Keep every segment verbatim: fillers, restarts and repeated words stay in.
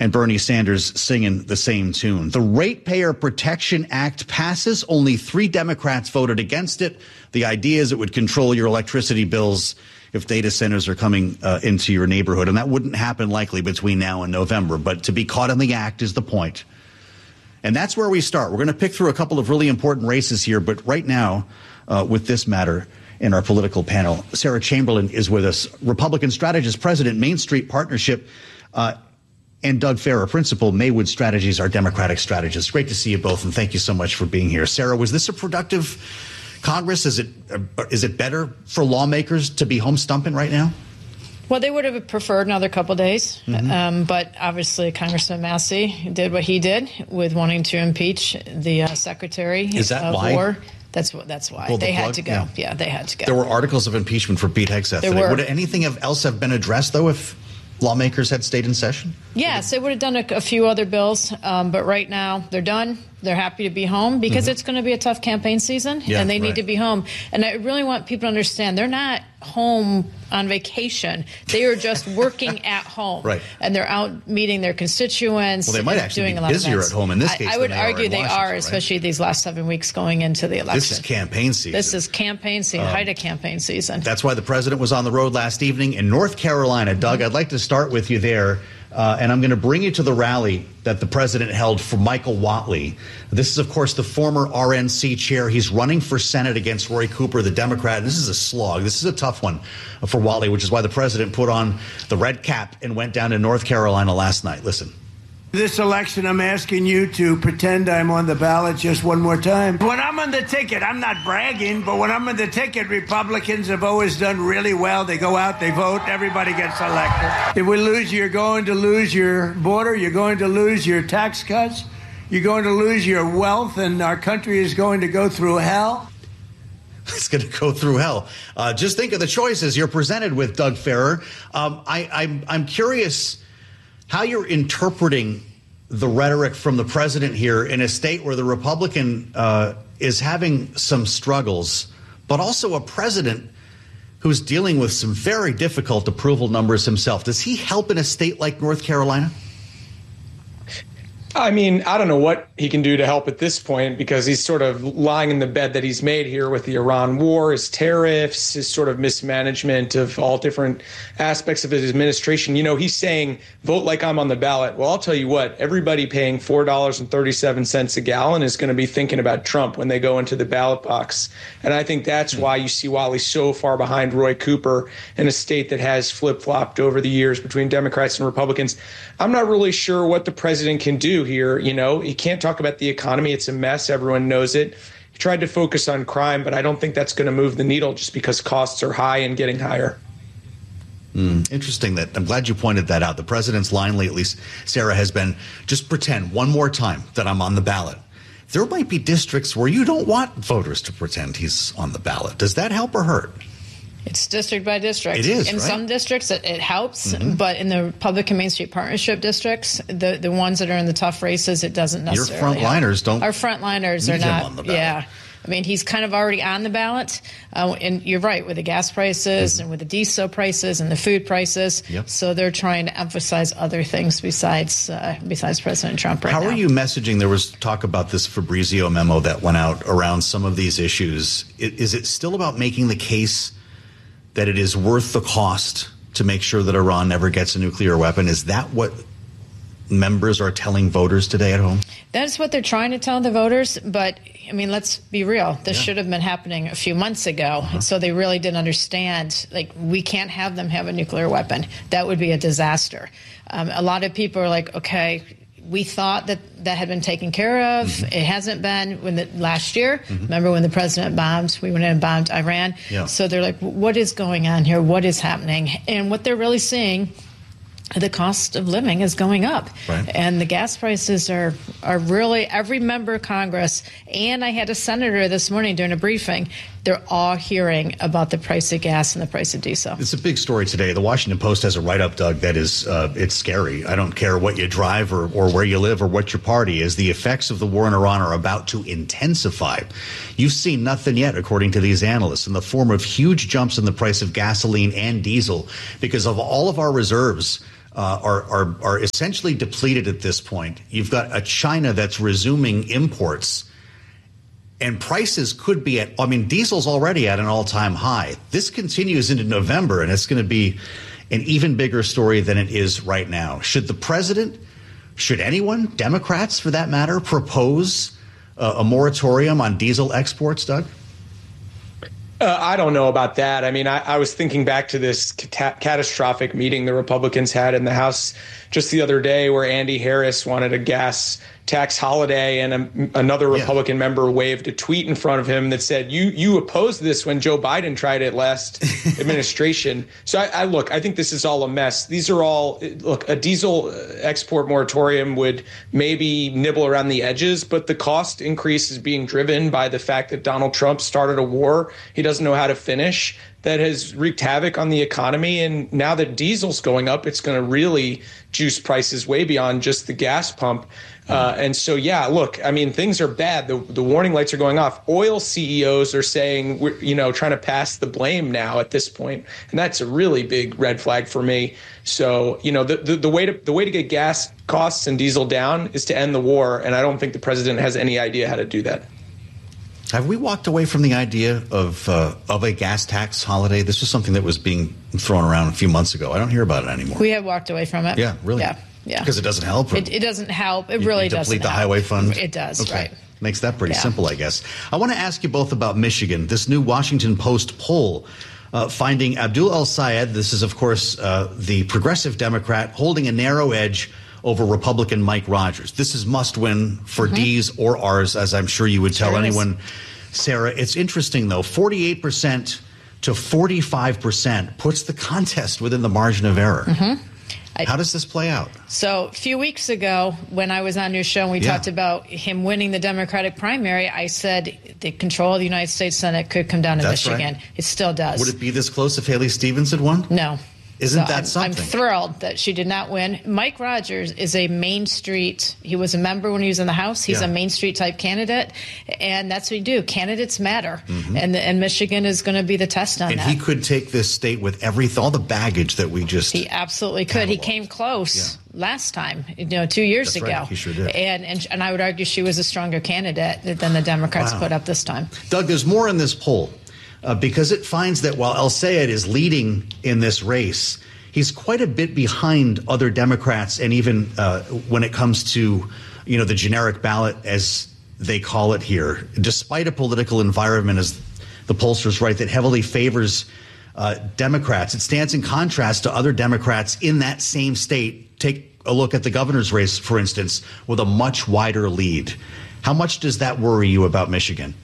and Bernie Sanders singing the same tune. The Ratepayer Protection Act passes. Only three Democrats voted against it. The idea is it would control your electricity bills if data centers are coming uh, into your neighborhood. And that wouldn't happen likely between now and November. But to be caught in the act is the point. And that's where we start. We're going to pick through a couple of really important races here. But right now, uh, with this matter in our political panel, Sarah Chamberlain is with us, Republican strategist, president, Main Street Partnership, uh, and Doug Farrar, principal, Maywood Strategies, our Democratic strategist. Great to see you both, and thank you so much for being here. Sarah, was this a productive Congress? Is it uh, is it better for lawmakers to be home stumping right now? Well, they would have preferred another couple days, mm-hmm. um, but obviously Congressman Massey did what he did with wanting to impeach the uh, Secretary Is that of why? War. That's what. That's why Pull the they plug? had to go. Yeah. yeah, they had to go. There were articles of impeachment for Pete Hegseth There today. were. Would anything else have been addressed, though, if lawmakers had stayed in session? Yes, they would have done a, a few other bills, um, but right now they're done. They're happy to be home because mm-hmm. it's going to be a tough campaign season, yeah, and they right. need to be home. And I really want people to understand they're not home on vacation. They are just working at home, right. and they're out meeting their constituents. Well, they might actually doing be a lot busier of at home in this case. I, I would than they argue are in they Washington, are, right? especially these last seven weeks going into the election. This is campaign season. This is campaign season, um, height of campaign season. That's why the president was on the road last evening in North Carolina. Doug, mm-hmm. I'd like to start with you there. Uh, and I'm going to bring you to the rally that the president held for Michael Whatley. This is, of course, the former R N C chair. He's running for Senate against Roy Cooper, the Democrat. This is a slog. This is a tough one for Whatley, which is why the president put on the red cap and went down to North Carolina last night. Listen. This election, I'm asking you to pretend I'm on the ballot just one more time. When I'm on the ticket, I'm not bragging, but when I'm on the ticket, Republicans have always done really well. They go out, they vote, everybody gets elected. If we lose, you're going to lose your border, you're going to lose your tax cuts, you're going to lose your wealth, and our country is going to go through hell. It's going to go through hell. Uh, just think of the choices you're presented with, Doug Farrar. Um, I, I'm, I'm curious how you're interpreting the rhetoric from the president here in a state where the Republican uh, is having some struggles, but also a president who's dealing with some very difficult approval numbers himself. Does he help in a state like North Carolina? I mean, I don't know what he can do to help at this point because he's sort of lying in the bed that he's made here with the Iran war, his tariffs, his sort of mismanagement of all different aspects of his administration. You know, he's saying, vote like I'm on the ballot. Well, I'll tell you what, everybody paying four dollars and thirty-seven cents a gallon is going to be thinking about Trump when they go into the ballot box. And I think that's why you see Whatley so far behind Roy Cooper in a state that has flip-flopped over the years between Democrats and Republicans. I'm not really sure what the president can do here. You know, he can't talk about the economy. It's a mess. Everyone knows it. He tried to focus on crime, but I don't think that's going to move the needle just because costs are high and getting higher. Mm, interesting that. I'm glad you pointed that out. The president's line lately, Sarah, has been just pretend one more time that I'm on the ballot. There might be districts where you don't want voters to pretend he's on the ballot. Does that help or hurt? It's district by district. It is, in right? some districts, it, it helps, mm-hmm. but in the Republican Main Street Partnership districts, the, the ones that are in the tough races, it doesn't necessarily Your frontliners don't. Our frontliners are not. On the ballot. Yeah. I mean, he's kind of already on the ballot. Uh, and you're right, with the gas prices mm-hmm. and with the diesel prices and the food prices. Yep. So they're trying to emphasize other things besides uh, besides President Trump right How now. are you messaging? There was talk about this Fabrizio memo that went out around some of these issues. Is it still about making the case that it is worth the cost to make sure that Iran never gets a nuclear weapon? Is that what members are telling voters today at home? That's what they're trying to tell the voters. But, I mean, let's be real. This yeah. should have been happening a few months ago. Uh-huh. So they really didn't understand, like, we can't have them have a nuclear weapon. That would be a disaster. Um, a lot of people are like, okay, we thought that that had been taken care of. Mm-hmm. It hasn't been. When the last year, mm-hmm. remember when the president bombed, we went in and bombed Iran. Yeah. So they're like, what is going on here? What is happening? And what they're really seeing, the cost of living is going up. Right. And the gas prices are, are really, every member of Congress, and I had a senator this morning during a briefing, they're all hearing about the price of gas and the price of diesel. It's a big story today. The Washington Post has a write-up, Doug, that is, uh, it's scary. I don't care what you drive or, or where you live or what your party is. The effects of the war in Iran are about to intensify. You've seen nothing yet, according to these analysts, in the form of huge jumps in the price of gasoline and diesel because of all of our reserves uh, are, are are essentially depleted at this point. You've got a China that's resuming imports, and prices could be at, I mean, diesel's already at an all-time high. This continues into November, and it's going to be an even bigger story than it is right now. Should the president, should anyone, Democrats for that matter, propose uh, a moratorium on diesel exports, Doug? Uh, I don't know about that. I mean, I, I was thinking back to this cat- catastrophic meeting the Republicans had in the House just the other day where Andy Harris wanted a gas tax holiday, and a, another yeah. Republican member waved a tweet in front of him that said, you you opposed this when Joe Biden tried it last administration. So I, I look, I think this is all a mess. These are all, look, a diesel export moratorium would maybe nibble around the edges, but the cost increase is being driven by the fact that Donald Trump started a war he doesn't know how to finish that has wreaked havoc on the economy. And now that diesel's going up, it's going to really juice prices way beyond just the gas pump. Uh, and so, yeah, look, I mean, things are bad. The, the warning lights are going off. Oil C E Os are saying, we're, you know, trying to pass the blame now at this point. And that's a really big red flag for me. So, you know, the, the, the way to the way to get gas costs and diesel down is to end the war. And I don't think the president has any idea how to do that. Have we walked away from the idea of uh, of a gas tax holiday? This was something that was being thrown around a few months ago. I don't hear about it anymore. We have walked away from it. Yeah, really? Yeah, yeah. Because it doesn't help? It, it doesn't help. It you, really you doesn't deplete the help. highway fund? It does, okay. right. Makes that pretty yeah. simple, I guess. I want to ask you both about Michigan. This new Washington Post poll uh, finding Abdul El-Sayed, this is, of course, uh, the progressive Democrat, holding a narrow edge over Republican Mike Rogers. This is must-win for mm-hmm. D's or R's, as I'm sure you would tell sure anyone. Sarah, it's interesting, though. forty-eight percent to forty-five percent puts the contest within the margin of error. Mm-hmm. I, How does this play out? So a few weeks ago, when I was on your show and we yeah. talked about him winning the Democratic primary, I said the control of the United States Senate could come down to That's Michigan. Right. It still does. Would it be this close if Haley Stevens had won? No. Isn't so that I'm, something? I'm thrilled that she did not win. Mike Rogers is a Main Street. He was a member when he was in the House. He's yeah. a Main Street type candidate, and that's what you do. Candidates matter, mm-hmm. and and Michigan is going to be the test on and that. And he could take this state with everything, all the baggage that we just. He absolutely could. He came close yeah. last time, you know, two years that's ago. Right. He sure did. And, and and I would argue she was a stronger candidate than the Democrats wow. put up this time. Doug, there's more in this poll uh, because it finds that while El-Sayed is leading in this race, he's quite a bit behind other Democrats, and even uh, when it comes to, you know, the generic ballot, as they call it here, despite a political environment, as the pollsters write, that heavily favors uh, Democrats. It stands in contrast to other Democrats in that same state. Take a look at the governor's race, for instance, with a much wider lead. How much does that worry you about Michigan?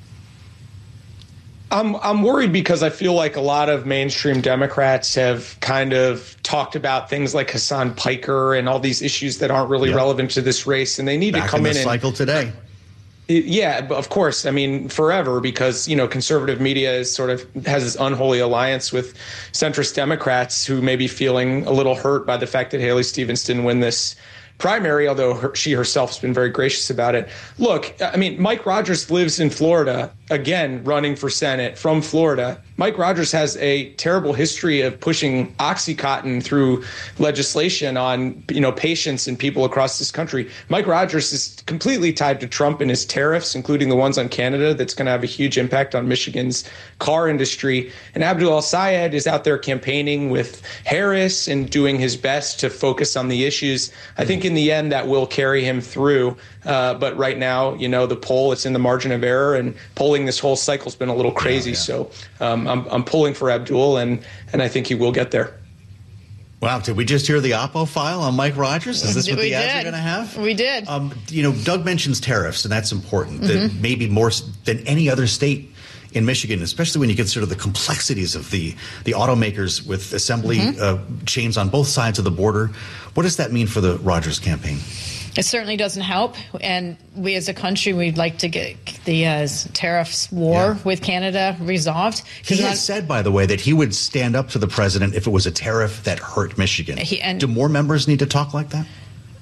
I'm I'm worried because I feel like a lot of mainstream Democrats have kind of talked about things like Hassan Piker and all these issues that aren't really yep. relevant to this race, and they need Back to come in in the and cycle today. Yeah, of course. I mean, forever, because, you know, conservative media is sort of has this unholy alliance with centrist Democrats who may be feeling a little hurt by the fact that Haley Stevens didn't win this primary, although her, she herself has been very gracious about it. Look, I mean, Mike Rogers lives in Florida, again, running for Senate from Florida. Mike Rogers has a terrible history of pushing OxyContin through legislation on, you know, patients and people across this country. Mike Rogers is completely tied to Trump and his tariffs, including the ones on Canada. That's going to have a huge impact on Michigan's car industry. And Abdul El-Sayed is out there campaigning with Harris and doing his best to focus on the issues. I think in the end that will carry him through. Uh, but right now, you know, the poll, it's in the margin of error, and polling this whole cycle has been a little crazy. Yeah, yeah. So um, I'm, I'm pulling for Abdul, and, and I think he will get there. Wow, did we just hear the Oppo file on Mike Rogers? Is this what we the ads did. are going to have? We did. Um, you know, Doug mentions tariffs, and that's important. Mm-hmm. That maybe more than any other state in Michigan, especially when you consider the complexities of the, the automakers with assembly mm-hmm. uh, chains on both sides of the border. What does that mean for the Rogers campaign? It certainly doesn't help, and we as a country, we'd like to get the uh, tariffs war yeah. with Canada resolved. He has not, said, by the way, that he would stand up to the president if it was a tariff that hurt Michigan. He, and, Do more members need to talk like that?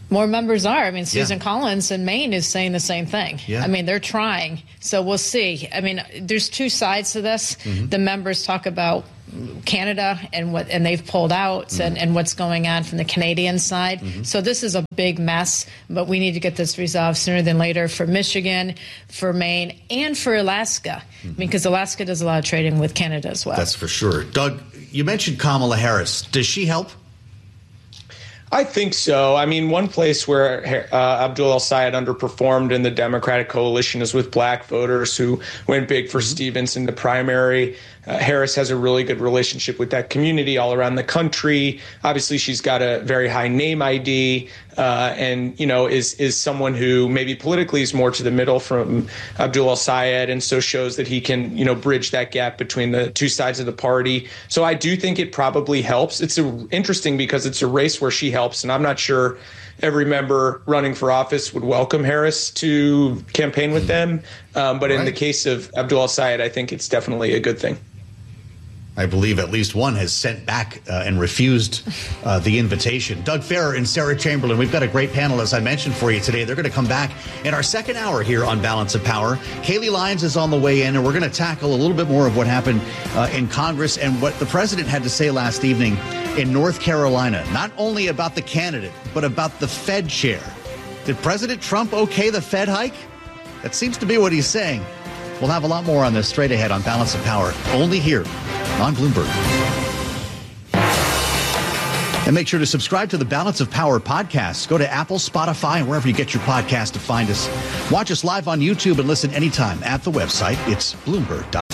More members are. I mean, Susan Yeah. Collins in Maine is saying the same thing. Yeah. I mean, they're trying. So we'll see. I mean, there's two sides to this. Mm-hmm. The members talk about Canada and what, and they've pulled out, mm-hmm. and, and what's going on from the Canadian side. Mm-hmm. So this is a big mess, but we need to get this resolved sooner than later for Michigan, for Maine, and for Alaska, mm-hmm. because Alaska does a lot of trading with Canada as well. That's for sure. Doug, you mentioned Kamala Harris. Does she help? I think so. I mean, one place where uh, Abdul El-Sayed underperformed in the Democratic coalition is with black voters who went big for mm-hmm. Stevens in the primary. Uh, Harris has a really good relationship with that community all around the country. Obviously, she's got a very high name I D, uh, and, you know, is is someone who maybe politically is more to the middle from Abdul El-Sayed, and so shows that he can, you know, bridge that gap between the two sides of the party. So I do think it probably helps. It's a, interesting because it's a race where she helps, and I'm not sure every member running for office would welcome Harris to campaign with them. Um, but right. in the case of Abdul El-Sayed, I think it's definitely a good thing. I believe at least one has sent back uh, and refused uh, the invitation. Doug Farrar and Sarah Chamberlain, we've got a great panel, as I mentioned, for you today. They're going to come back in our second hour here on Balance of Power. Kaylee Lyons is on the way in, and we're going to tackle a little bit more of what happened uh, in Congress and what the president had to say last evening in North Carolina, not only about the candidate, but about the Fed chair. Did President Trump okay the Fed hike? That seems to be what he's saying. We'll have a lot more on this straight ahead on Balance of Power, only here on Bloomberg. And make sure to subscribe to the Balance of Power podcast. Go to Apple, Spotify, and wherever you get your podcast to find us. Watch us live on YouTube and listen anytime at the website. It's Bloomberg.